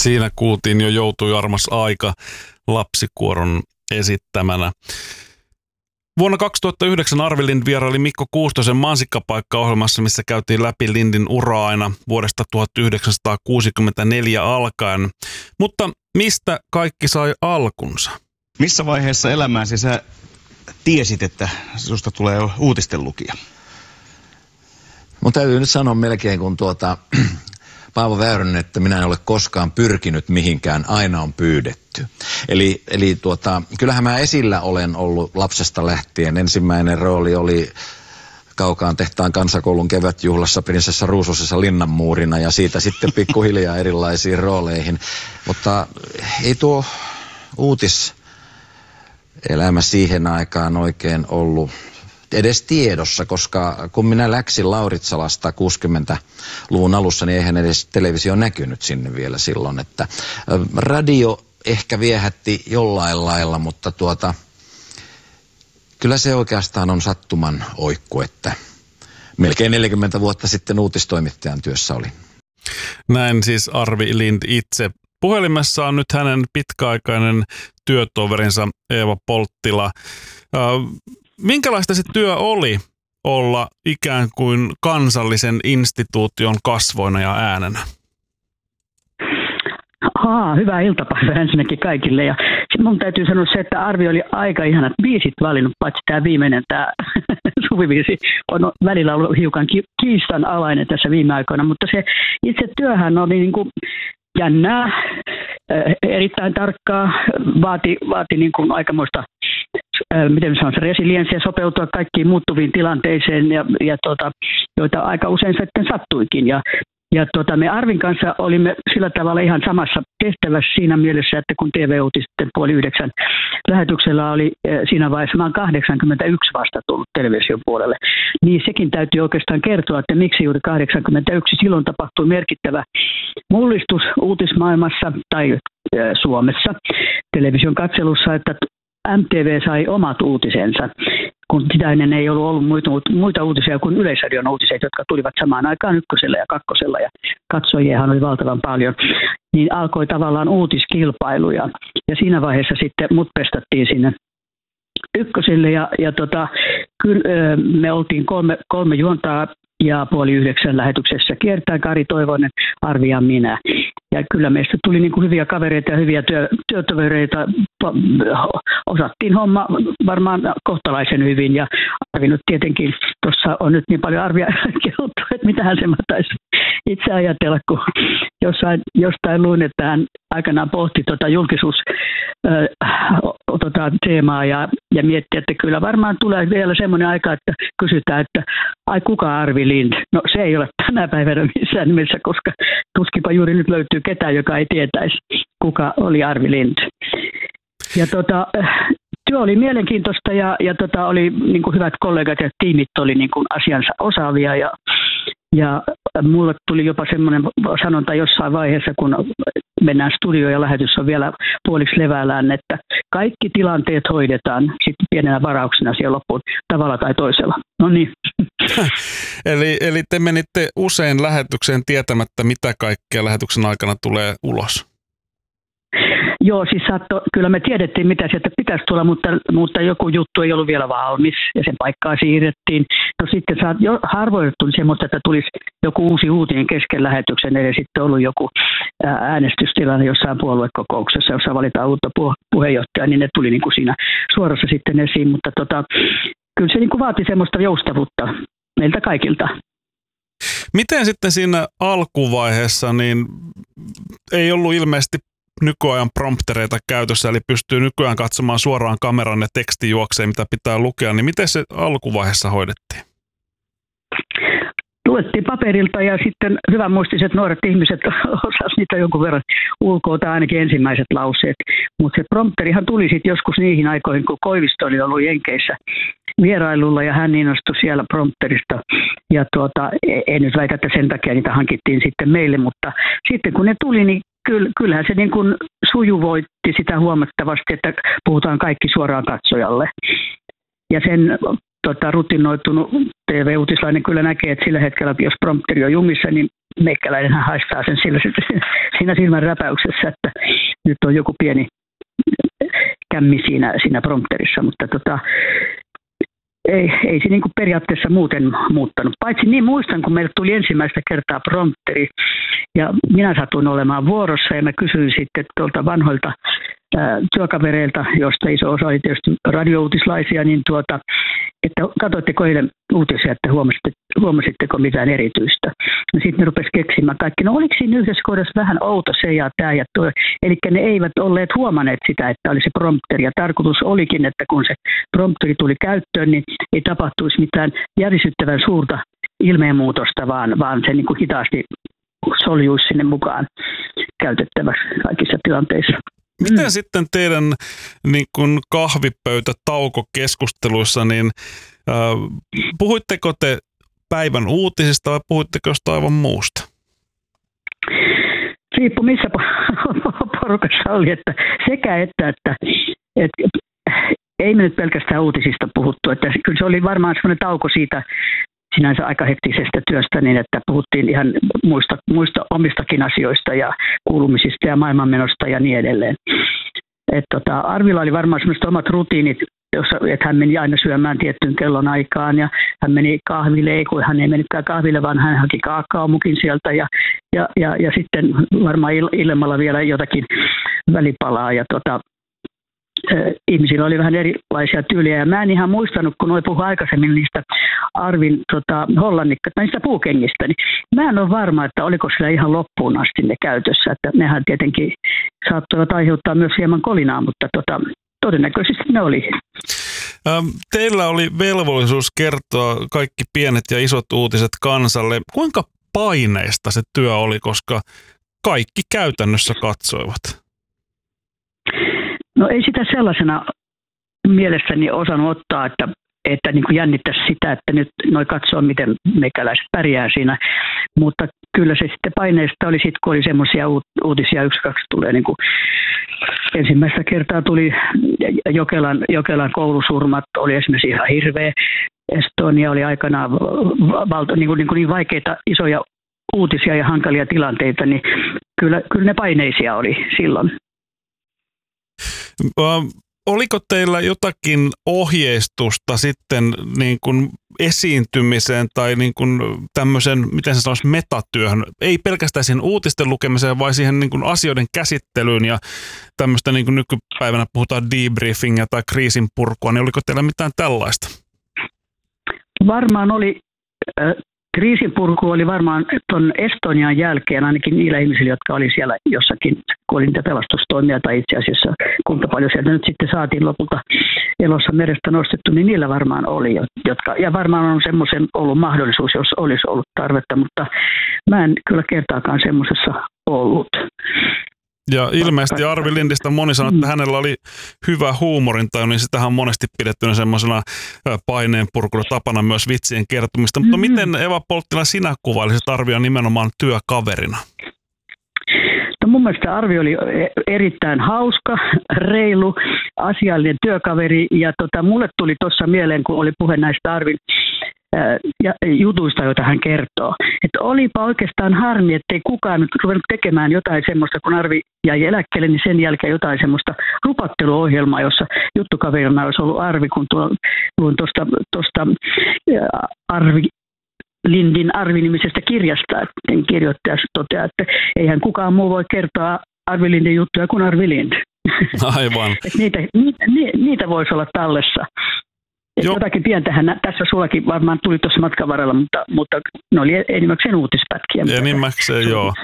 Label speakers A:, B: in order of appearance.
A: Siinä kuultiin jo Joutui armas aika lapsikuoron esittämänä. Vuonna 2009 Arvi Lind vieraili Mikko Kuustosen Mansikkapaikka-ohjelmassa, missä käytiin läpi Lindin uraa aina vuodesta 1964 alkaen. Mutta mistä kaikki sai alkunsa?
B: Missä vaiheessa elämääsi sä tiesit, että susta tulee uutisten lukija?
C: Mun täytyy nyt sanoa melkein kun Paavo Väyrynen, että minä en ole koskaan pyrkinyt mihinkään, aina on pyydetty. Eli kyllähän mä esillä olen ollut lapsesta lähtien. Ensimmäinen rooli oli Kaukaan tehtaan kansakoulun kevätjuhlassa Prinsessa Ruususessa linnanmuurina ja siitä sitten pikkuhiljaa erilaisiin rooleihin. Mutta ei tuo uutiselämä siihen aikaan oikein ollut edes tiedossa, koska kun minä läksin Lauritsalasta 60-luvun alussa, niin eihän edes televisio näkynyt sinne vielä silloin, että radio ehkä viehätti jollain lailla, mutta kyllä se oikeastaan on sattuman oikku, että melkein 40 vuotta sitten uutistoimittajan työssä oli.
A: Näin siis Arvi Lind itse. Puhelimessa on nyt hänen pitkäaikainen työtoverinsa Eeva Polttila. Minkälaista se työ oli olla ikään kuin kansallisen instituution kasvoina ja äänenä?
D: Hyvää iltapäivää ensinnäkin kaikille. Ja mun täytyy sanoa se, että Arvi oli aika ihanat biisit valinnut, paitsi tämä viimeinen, tämä suvibiisi on välillä ollut hiukan kiistanalainen tässä viime aikoina, mutta se itse työhän oli niin kuin jännää, erittäin tarkkaa, vaati niin kuin aikamoista miten sanoisi, resilienssiä sopeutua kaikkiin muuttuviin tilanteisiin, joita aika usein sitten sattuikin. Me Arvin kanssa olimme sillä tavalla ihan samassa tehtävässä siinä mielessä, että kun TV-uutisten 8:30 lähetyksellä oli siinä vaiheessa, mä 81 vasta tullut television puolelle, niin sekin täytyy oikeastaan kertoa, että miksi juuri 81. Silloin tapahtui merkittävä mullistus uutismaailmassa tai Suomessa television katselussa, että MTV sai omat uutisensa, kun sitä ennen ei ollut muita uutisia kuin Yleisradion uutiset, jotka tulivat samaan aikaan Ykkösellä ja Kakkosella, ja katsojiahan oli valtavan paljon, niin alkoi tavallaan uutiskilpailuja. Ja siinä vaiheessa sitten mut pestattiin sinne Ykköselle, me oltiin kolme juontaa ja 8:30 lähetyksessä kiertää Kari Toivonen, Arvi ja minä. Ja kyllä meistä tuli niin kuin hyviä kavereita ja hyviä työtovereita. Osattiin homma varmaan kohtalaisen hyvin. Ja Arvi nyt tietenkin, tuossa on nyt niin paljon Arvia kehuttu, että mitähän se taisi itse ajatella, kun jostain luin, että hän aikanaan pohti teemaa ja mietti, että kyllä varmaan tulee vielä semmoinen aika, että kysytään, että ai kuka Arvi Lind? No se ei ole tänä päivänä missään nimessä, koska tuskipa juuri nyt löytyy ketään, joka ei tietäisi, kuka oli Arvi Lind. Ja työ oli mielenkiintoista ja oli niin kuin hyvät kollegat ja tiimit oli niin kuin asiansa osaavia ja mulle tuli jopa semmoinen sanonta jossain vaiheessa, kun mennään studioon ja lähetys on vielä puoliksi levällään, että kaikki tilanteet hoidetaan sitten pienenä varauksena siellä loppuun tavalla tai toisella. No niin.
A: Eli te menitte usein lähetykseen tietämättä, mitä kaikkea lähetyksen aikana tulee ulos?
D: Joo, siis kyllä me tiedettiin, mitä sieltä pitäisi tulla, mutta joku juttu ei ollut vielä valmis ja sen paikkaa siirrettiin. No sitten harvoin tuli semmoista, että tulisi joku uusi uutinen kesken lähetyksen, eli sitten ollut joku äänestystilanne jossain puoluekokouksessa, jossa valitaan uutta puheenjohtajaa, niin ne tuli niin kuin siinä suorassa sitten esiin, mutta kyllä se niin kuin vaati semmoista joustavuutta meiltä kaikilta.
A: Miten sitten siinä alkuvaiheessa, niin ei ollut ilmeisesti nykyajan promptereita käytössä, eli pystyy nykyään katsomaan suoraan kameran ja teksti juokseen, mitä pitää lukea, niin miten se alkuvaiheessa hoidettiin?
D: Luettiin paperilta ja sitten hyvänmuistiset nuoret ihmiset osasivat niitä jonkun verran ulkoa tai ainakin ensimmäiset lauseet. Mutta se prompterihan tuli sitten joskus niihin aikoihin, kun Koivisto oli ollut Jenkeissä vierailulla ja hän innostui siellä prompterista. Ja en nyt väitä, että sen takia niitä hankittiin sitten meille, mutta sitten kun ne tuli, niin kyllähän se niin kuin sujuvoitti sitä huomattavasti, että puhutaan kaikki suoraan katsojalle. Ja sen rutinoitunut TV-uutislainen kyllä näkee, että sillä hetkellä, jos prompteri on jumissa, niin meikäläinenhän haistaa sen siinä silmän räpäyksessä, että nyt on joku pieni kämmi siinä prompterissa, mutta ei se niin kuin periaatteessa muuten muuttanut. Paitsi niin muistan, kun meille tuli ensimmäistä kertaa prompteri ja minä satuin olemaan vuorossa ja mä kysyin sitten tuolta vanhoilta työkavereilta, josta iso osa oli tietysti radiouutislaisia, niin että katsoitteko eilen uutisia, että huomasitteko mitään erityistä. No sitten ne rupesi keksimään kaikki. No oliko siinä yhdessä kohdassa vähän outo se ja tämä ja tuo. Eli ne eivät olleet huomanneet sitä, että oli se prompteri. Ja tarkoitus olikin, että kun se prompteri tuli käyttöön, niin ei tapahtuisi mitään järisyttävän suurta ilmeenmuutosta, vaan se niin kuin hitaasti soljuisi sinne mukaan käytettäväksi kaikissa tilanteissa.
A: Miten sitten teidän niin kun kahvipöytätaukokeskusteluissa, niin puhuitteko te päivän uutisista vai puhuitteko jostain aivan muusta?
D: Riippui missä porukassa oli, että sekä että ei me nyt pelkästään uutisista puhuttu, että kyllä se oli varmaan semmoinen tauko siitä sinänsä aika hektisestä työstä, niin että puhuttiin ihan muista omistakin asioista ja kuulumisista ja maailmanmenosta ja niin edelleen. Arvilla oli varmaan sellaiset omat rutiinit, että hän meni aina syömään tiettyyn kellon aikaan ja hän meni kahville, ei kun hän ei mennytkään kahville, vaan hän haki kaakaomukin sieltä ja sitten varmaan illemmalla vielä jotakin välipalaa ja ihmisillä oli vähän erilaisia tyyliä ja mä en ihan muistanut, kun puhui aikaisemmin niistä Arvin niistä puukengistä, niin mä en ole varma, että oliko sillä ihan loppuun asti ne käytössä, että nehän tietenkin saattoivat aiheuttaa myös hieman kolinaa, mutta todennäköisesti ne oli.
A: Teillä oli velvollisuus kertoa kaikki pienet ja isot uutiset kansalle. Kuinka paineista se työ oli, koska kaikki käytännössä katsoivat?
D: No ei sitä sellaisena mielessäni osannut ottaa, että niin kuin jännittäisi sitä, että nyt noi katsoo, miten meikäläiset pärjää siinä. Mutta kyllä se sitten paineista oli sitten, kun oli semmoisia uutisia, 1-2 tulee niin kuin ensimmäistä kertaa tuli Jokelan koulusurmat, oli esimerkiksi ihan hirveä. Estonia oli aikanaan niin vaikeita, isoja uutisia ja hankalia tilanteita, niin kyllä ne paineisia oli silloin.
A: Oliko teillä jotakin ohjeistusta sitten niin kuin esiintymiseen tai niin kuin tämmöisen, miten se sanoisi, metatyöhön? Ei pelkästään siihen uutisten lukemiseen, vaan siihen niin kuin asioiden käsittelyyn ja tämmöistä niin kuin nykypäivänä puhutaan debriefingia tai kriisinpurkua, niin oliko teillä mitään tällaista? Varmaan oli.
D: Kriisinpurku oli varmaan tuon Estonian jälkeen, ainakin niillä ihmisillä, jotka oli siellä jossakin, kun oli niitä pelastustoimia tai itse asiassa kuinka paljon sieltä nyt sitten saatiin lopulta elossa merestä nostettu, niin niillä varmaan oli, ja varmaan on semmoisen ollut mahdollisuus, jos olisi ollut tarvetta, mutta mä en kyllä kertaakaan semmoisessa ollut.
A: Ja ilmeisesti Arvi Lindistä moni sanoi, että hänellä oli hyvä huumorintaju, niin sitähän on monesti pidettynä semmoisena paineenpurkuna tapana myös vitsien kertomista. Mutta miten Eva Polttila sinä kuvailisit Arvia nimenomaan työkaverina?
D: No mun mielestä Arvi oli erittäin hauska, reilu, asiallinen työkaveri ja mulle tuli tuossa mieleen, kun oli puhe näistä Arvin jutuista, joita hän kertoo. Että olipa oikeastaan harmi, ettei kukaan nyt ruvennut tekemään jotain semmoista, kun Arvi jäi eläkkeelle, niin sen jälkeen jotain semmoista rupatteluohjelmaa, jossa juttukaverina olisi ollut Arvi, kun luin tuosta Arvi Lindin Arvi-nimisestä kirjasta, että kirjoittaja toteaa, että eihän kukaan muu voi kertoa Arvi Lindin juttuja kuin Arvi Lind.
A: Aivan.
D: niitä voisi olla tallessa. Jotakin pientähän tässä sullakin varmaan tuli tuossa matkan varrella, mutta ne oli enimmäkseen uutispätkiä.
A: Enimmäkseen, joo.